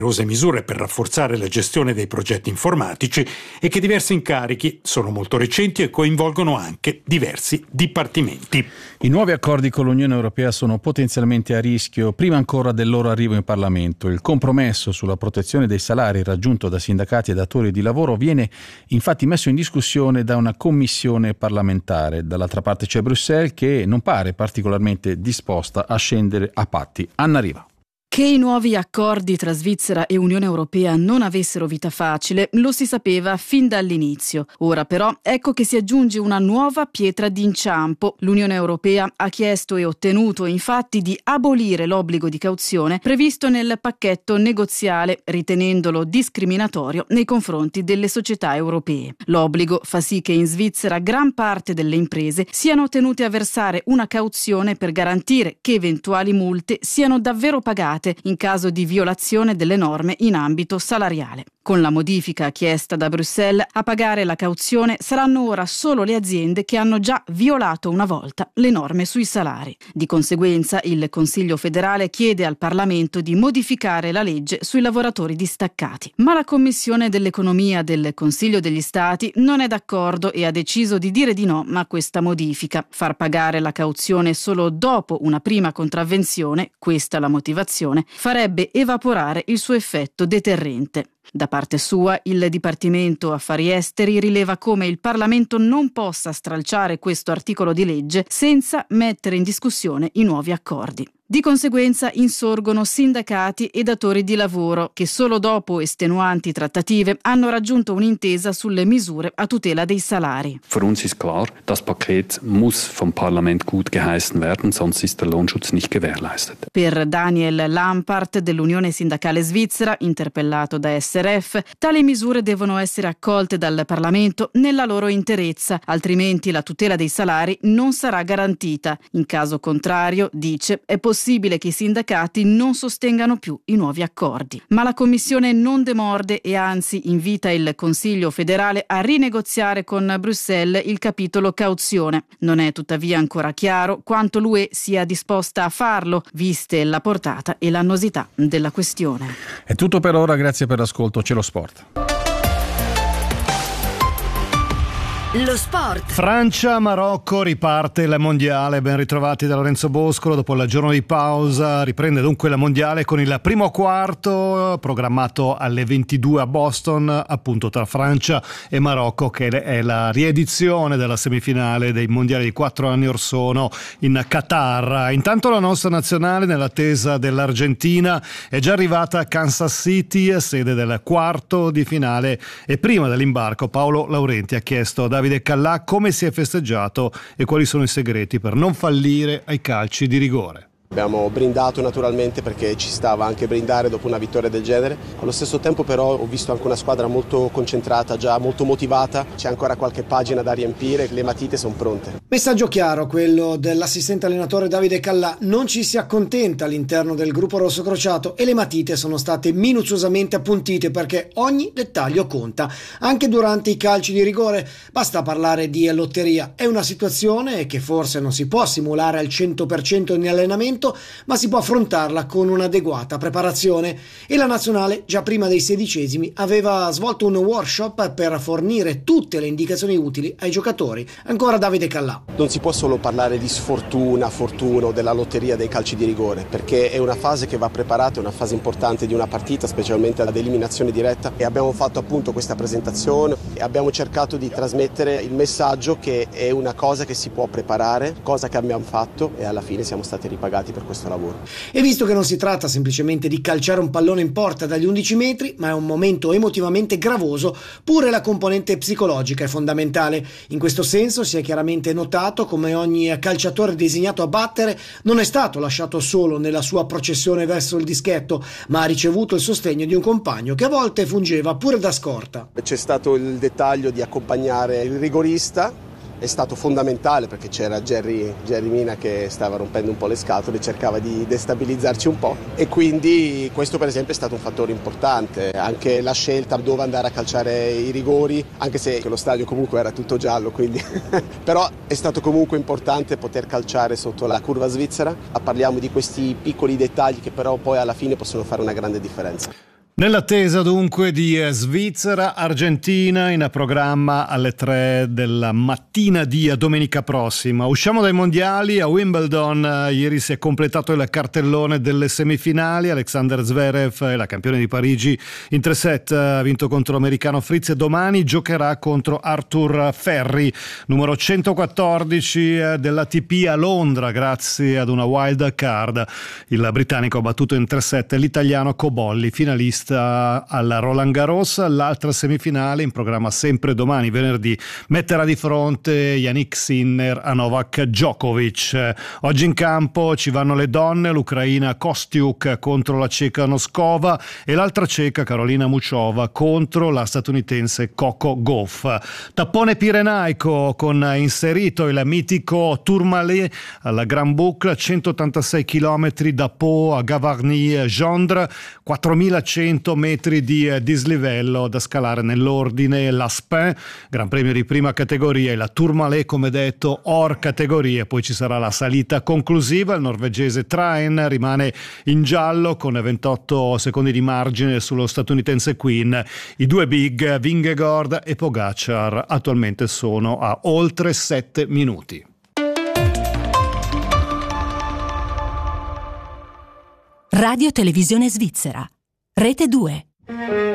misure per rafforzare la gestione dei progetti informatici e che diversi incarichi sono molto recenti e coinvolgono anche diversi dipartimenti. I nuovi accordi con l'Unione Europea sono potenzialmente a rischio prima ancora del loro arrivo in Parlamento. Il compromesso sulla protezione dei salari raggiunto da sindacati e datori di lavoro viene infatti messo in discussione da una commissione parlamentare. Dall'altra parte c'è Bruxelles che non pare particolarmente disposta a scendere a patti. Anna Riva. Che i nuovi accordi tra Svizzera e Unione Europea non avessero vita facile lo si sapeva fin dall'inizio. Ora però ecco che si aggiunge una nuova pietra d'inciampo. L'Unione Europea ha chiesto e ottenuto infatti di abolire l'obbligo di cauzione previsto nel pacchetto negoziale, ritenendolo discriminatorio nei confronti delle società europee. L'obbligo fa sì che in Svizzera gran parte delle imprese siano tenute a versare una cauzione per garantire che eventuali multe siano davvero pagate in caso di violazione delle norme in ambito salariale. Con la modifica chiesta da Bruxelles, a pagare la cauzione saranno ora solo le aziende che hanno già violato una volta le norme sui salari. Di conseguenza, il Consiglio federale chiede al Parlamento di modificare la legge sui lavoratori distaccati. Ma la Commissione dell'Economia del Consiglio degli Stati non è d'accordo e ha deciso di dire di no a questa modifica. Far pagare la cauzione solo dopo una prima contravvenzione, questa la motivazione, farebbe evaporare il suo effetto deterrente. Da parte sua, il Dipartimento Affari Esteri rileva come il Parlamento non possa stralciare questo articolo di legge senza mettere in discussione i nuovi accordi. Di conseguenza insorgono sindacati e datori di lavoro che solo dopo estenuanti trattative hanno raggiunto un'intesa sulle misure a tutela dei salari. Für uns ist klar, das Paket muss vom Parlament gut geheißen werden, sonst ist der Lohnschutz nicht gewährleistet. Per Daniel Lampart dell'Unione Sindacale Svizzera, interpellato da SRF, tali misure devono essere accolte dal Parlamento nella loro interezza, altrimenti la tutela dei salari non sarà garantita. In caso contrario, dice, è possibile che i sindacati non sostengano più i nuovi accordi. Ma la Commissione non demorde e anzi invita il Consiglio federale a rinegoziare con Bruxelles il capitolo cauzione. Non è tuttavia ancora chiaro quanto l'UE sia disposta a farlo, viste la portata e l'annosità della questione. È tutto per ora, grazie per l'ascolto. C'è lo sport. Lo sport. Francia-Marocco, riparte il mondiale. Ben ritrovati da Lorenzo Boscolo. Dopo il giorno di pausa riprende dunque la mondiale con il primo quarto programmato alle 22 a Boston, appunto tra Francia e Marocco, che è la riedizione della semifinale dei mondiali di 4 anni or sono in Qatar. Intanto la nostra nazionale, nell'attesa dell'Argentina, è già arrivata a Kansas City, sede del quarto di finale, e prima dell'imbarco Paolo Laurenti ha chiesto a Davide Callà come si è festeggiato e quali sono i segreti per non fallire ai calci di rigore. Abbiamo brindato naturalmente perché ci stava anche brindare dopo una vittoria del genere. Allo stesso tempo però ho visto anche una squadra molto concentrata, già molto motivata. C'è ancora qualche pagina da riempire, le matite sono pronte. Messaggio chiaro quello dell'assistente allenatore Davide Callà. Non ci si accontenta all'interno del gruppo rossocrociato e le matite sono state minuziosamente appuntite perché ogni dettaglio conta. Anche durante i calci di rigore basta parlare di lotteria. È una situazione che forse non si può simulare al 100% in allenamento, ma si può affrontarla con un'adeguata preparazione e la nazionale già prima dei 16esimi aveva svolto un workshop per fornire tutte le indicazioni utili ai giocatori. Ancora Davide Callà. Non si può solo parlare di fortuna o della lotteria dei calci di rigore, perché è una fase che va preparata, è una fase importante di una partita, specialmente ad eliminazione diretta, e abbiamo fatto appunto questa presentazione e abbiamo cercato di trasmettere il messaggio che è una cosa che si può preparare, cosa che abbiamo fatto e alla fine siamo stati ripagati per questo lavoro. E visto che non si tratta semplicemente di calciare un pallone in porta dagli 11 metri, ma è un momento emotivamente gravoso, pure la componente psicologica è fondamentale. In questo senso si è chiaramente notato come ogni calciatore designato a battere non è stato lasciato solo nella sua processione verso il dischetto, ma ha ricevuto il sostegno di un compagno che a volte fungeva pure da scorta. C'è stato il dettaglio di accompagnare il rigorista. È stato fondamentale perché c'era Jerry Mina che stava rompendo un po' le scatole, cercava di destabilizzarci un po' e quindi questo per esempio è stato un fattore importante, anche la scelta dove andare a calciare i rigori, anche se lo stadio comunque era tutto giallo, quindi però è stato comunque importante poter calciare sotto la curva svizzera. Parliamo di questi piccoli dettagli che però poi alla fine possono fare una grande differenza. Nell'attesa dunque di Svizzera-Argentina in programma alle 3 della mattina di domenica prossima. Usciamo dai mondiali a Wimbledon. Ieri si è completato il cartellone delle semifinali. Alexander Zverev, la campione di Parigi, in 3 set ha vinto contro l'americano Fritz e domani giocherà contro Arthur Ferri, numero 114 dell'ATP a Londra, grazie ad una wild card. Il britannico ha battuto in 3 set l'italiano Cobolli, finalista alla Roland Garros. L'altra semifinale in programma sempre domani, venerdì, metterà di fronte Yannick Sinner a Novak Djokovic. Oggi in campo ci vanno le donne, l'ucraina Kostiuk contro la ceca Noskova e l'altra ceca Karolina Muchova contro la statunitense Coco Gauff. Tappone pirenaico con inserito il mitico Tourmalet alla Grand Boucle, 186 km da Pau a Gavarnie-Gendre, 4100 metri di dislivello da scalare nell'ordine l'Aspin, Gran Premio di prima categoria, e la Tourmalet, come detto, Or categoria. Poi ci sarà la salita conclusiva. Il norvegese Traen rimane in giallo con 28 secondi di margine sullo statunitense Queen. I due big Vingegaard e Pogacar attualmente sono a oltre 7 minuti. Radio Televisione Svizzera, Rete 2.